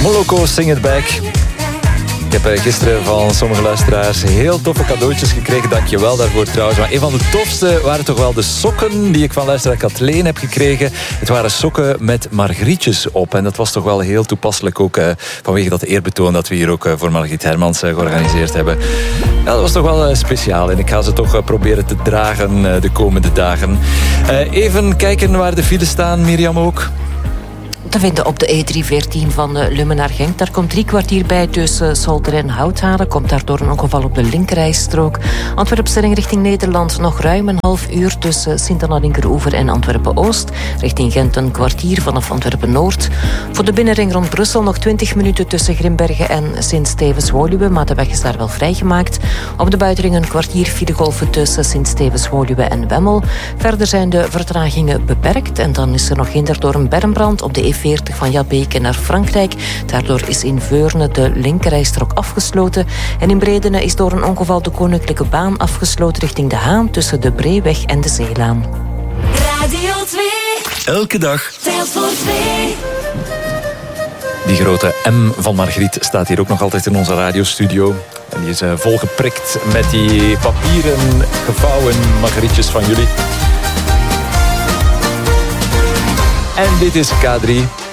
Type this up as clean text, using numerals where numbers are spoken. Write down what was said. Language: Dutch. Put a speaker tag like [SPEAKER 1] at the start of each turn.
[SPEAKER 1] Moloko, Sing It Back. Ik heb gisteren van sommige luisteraars heel toffe cadeautjes gekregen. Dank je wel daarvoor trouwens. Maar een van de tofste waren toch wel de sokken die ik van luisteraar Kathleen heb gekregen. Het waren sokken met margrietjes op. En dat was toch wel heel toepasselijk ook vanwege dat eerbetoon dat we hier ook voor Margriet Hermans georganiseerd hebben. Ja, dat was toch wel speciaal. En ik ga ze toch proberen te dragen de komende dagen. Even kijken waar de files staan, Mirjam ook.
[SPEAKER 2] Te vinden op de E314 van Lummen naar Genk. Daar komt 3 kwartier bij tussen Solder en Houthalen. Komt daardoor een ongeval op de linkerrijstrook. Antwerpen-Stelling richting Nederland nog ruim een half uur tussen Sint-Anna-Linkeroever en Antwerpen-Oost. Richting Gent een kwartier vanaf Antwerpen-Noord. Voor de binnenring rond Brussel nog 20 minuten tussen Grimbergen en Sint-Stevens-Woluwe. Maar de weg is daar wel vrijgemaakt. Op de buitenring een kwartier filegolven tussen Sint-Stevens-Woluwe en Wemmel. Verder zijn de vertragingen beperkt. En dan is er nog hinder door een bermbrand op de E40 van Jabeke naar Frankrijk. Daardoor is in Veurne de linkerrijstrook afgesloten. En in Bredene is door een ongeval de Koninklijke Baan afgesloten richting De Haan tussen de Breeweg en de Zeelaan.
[SPEAKER 3] Radio 2.
[SPEAKER 1] Elke dag
[SPEAKER 3] Telt voor 2.
[SPEAKER 1] Die grote M van Margriet staat hier ook nog altijd in onze radiostudio. En die is volgeprikt met die papieren gevouwen margrietjes van jullie. En dit is K3.